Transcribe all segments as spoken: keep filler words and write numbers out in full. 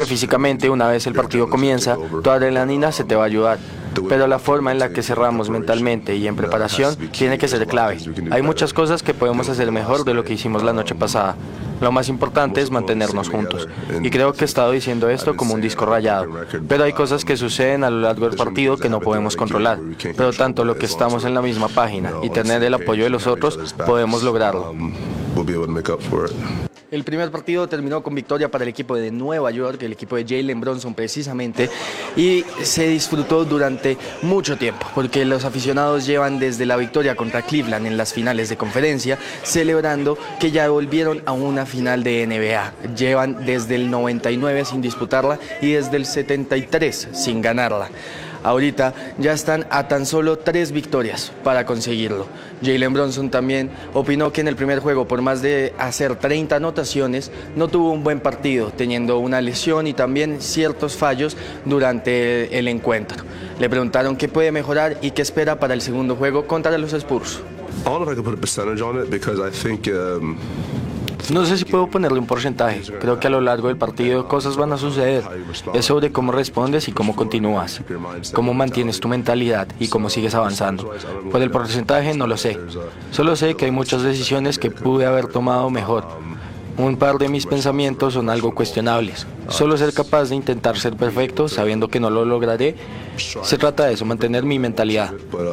físicamente, una vez el partido comienza, tu adrenalina se te va a ayudar. Pero la forma en la que cerramos mentalmente y en preparación tiene que ser clave. Hay muchas cosas que podemos hacer mejor de lo que hicimos la noche pasada. Lo más importante es mantenernos juntos. Y creo que he estado diciendo esto como un disco rayado. Pero hay cosas que suceden a lo largo del partido que no podemos controlar. Pero tanto lo que estamos en la misma página y tener el apoyo de los otros, podemos lograrlo. El primer partido terminó con victoria para el equipo de Nueva York, el equipo de Jalen Brunson precisamente, y se disfrutó durante mucho tiempo, porque los aficionados llevan desde la victoria contra Cleveland en las finales de conferencia, celebrando que ya volvieron a una final de N B A. Llevan desde el noventa y nueve sin disputarla y desde el setenta y tres sin ganarla. Ahorita ya están a tan solo tres victorias para conseguirlo. Jalen Brunson también opinó que en el primer juego, por más de hacer treinta anotaciones, no tuvo un buen partido, teniendo una lesión y también ciertos fallos durante el encuentro. Le preguntaron qué puede mejorar y qué espera para el segundo juego contra los Spurs. No sé si puedo ponerle un porcentaje. Creo que a lo largo del partido cosas van a suceder. Es sobre cómo respondes y cómo continúas, cómo mantienes tu mentalidad y cómo sigues avanzando. Por el porcentaje no lo sé. Solo sé que hay muchas decisiones que pude haber tomado mejor. Un par de mis pensamientos son algo cuestionables. Solo ser capaz de intentar ser perfecto sabiendo que no lo lograré. Se trata de eso, mantener mi mentalidad.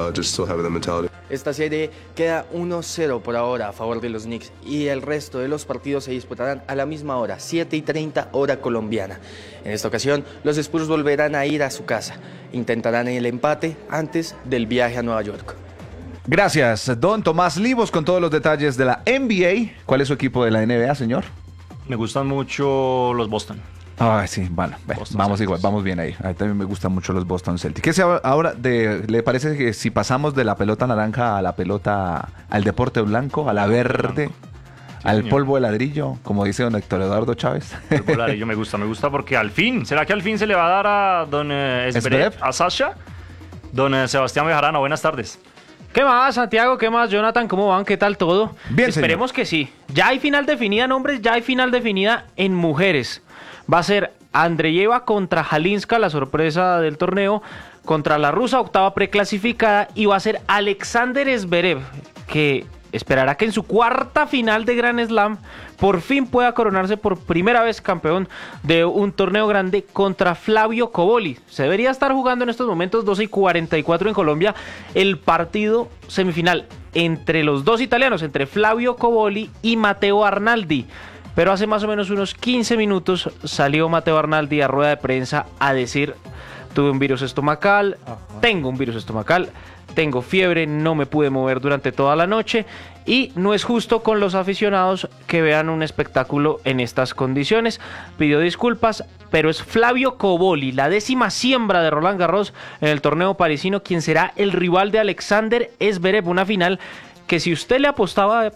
Esta serie queda uno cero por ahora a favor de los Knicks y el resto de los partidos se disputarán a la misma hora, siete y treinta hora colombiana. En esta ocasión, los Spurs volverán a ir a su casa. Intentarán el empate antes del viaje a Nueva York. Gracias, don Tomás Livos, con todos los detalles de la N B A. ¿Cuál es su equipo de la N B A, señor? Me gustan mucho los Boston. Ay, sí, bueno, Boston vamos Celtics. Igual, vamos bien ahí. A mí también me gustan mucho los Boston Celtics. ¿Qué se ahora de, le parece que si pasamos de la pelota naranja a la pelota, al deporte blanco, a la verde, sí, al señor. Polvo de ladrillo, como dice don Héctor Eduardo Chávez? El polvo de ladrillo me gusta, me gusta porque al fin, ¿será que al fin se le va a dar a don eh, Zverev, a Sasha? Don eh, Sebastián Bejarano, buenas tardes. ¿Qué más, Santiago? ¿Qué más, Jonathan? ¿Cómo van? ¿Qué tal todo? Bien, Esperemos señor. que sí. Ya hay final definida en hombres, ya hay final definida en mujeres. Va a ser Andreyeva contra Jalinska, la sorpresa del torneo, contra la rusa, octava preclasificada, y va a ser Alexander Zverev, que esperará que en su cuarta final de Grand Slam por fin pueda coronarse por primera vez campeón de un torneo grande contra Flavio Cobolli. Se debería estar jugando en estos momentos doce y cuarenta y cuatro en Colombia el partido semifinal entre los dos italianos, entre Flavio Cobolli y Matteo Arnaldi. Pero hace más o menos unos quince minutos salió Matteo Arnaldi a rueda de prensa a decir: tuve un virus estomacal, tengo un virus estomacal, tengo fiebre, no me pude mover durante toda la noche y no es justo con los aficionados que vean un espectáculo en estas condiciones. Pidió disculpas, pero es Flavio Cobolli, la décima siembra de Roland Garros en el torneo parisino, quien será el rival de Alexander Zverev, una final que si usted le apostaba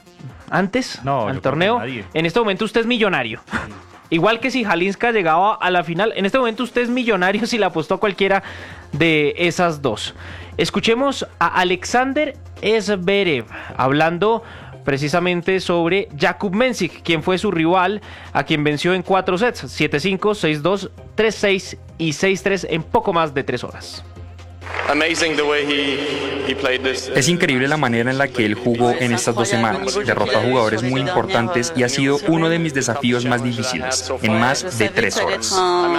antes no, al torneo, en este momento usted es millonario. Igual que si Jalinska llegaba a la final, en este momento usted es millonario si le apostó a cualquiera de esas dos. Escuchemos a Alexander Zverev hablando precisamente sobre Jakub Mensik, quien fue su rival, a quien venció en cuatro sets, siete cinco, seis dos, tres seis y seis tres en poco más de tres horas. Es increíble la manera en la que él jugó en estas dos semanas. Derrotó a jugadores muy importantes y ha sido uno de mis desafíos más difíciles, en más de tres horas.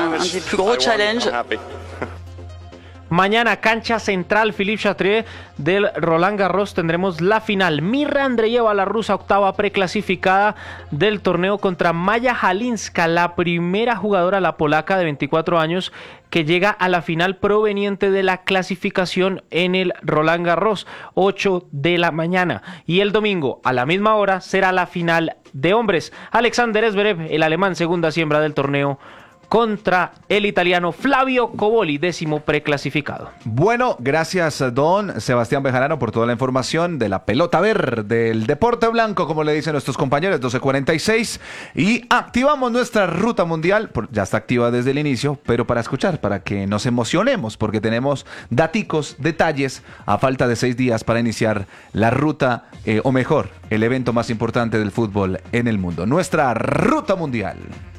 Mañana, cancha central Philippe Chatrier del Roland Garros, tendremos la final. Mirra Andreyeva, la rusa, octava preclasificada del torneo, contra Maya Jalinska, la primera jugadora, la polaca de veinticuatro años, que llega a la final proveniente de la clasificación en el Roland Garros, ocho de la mañana. Y el domingo, a la misma hora, será la final de hombres. Alexander Zverev, el alemán, segunda siembra del torneo, contra el italiano Flavio Cobolli, décimo preclasificado. Bueno, gracias don Sebastián Bejarano por toda la información de la pelota verde, del deporte blanco, como le dicen nuestros compañeros, doce cuarenta y seis, y activamos nuestra ruta mundial, ya está activa desde el inicio, pero para escuchar, para que nos emocionemos, porque tenemos daticos, detalles, a falta de seis días para iniciar la ruta, eh, o mejor, el evento más importante del fútbol en el mundo, nuestra ruta mundial.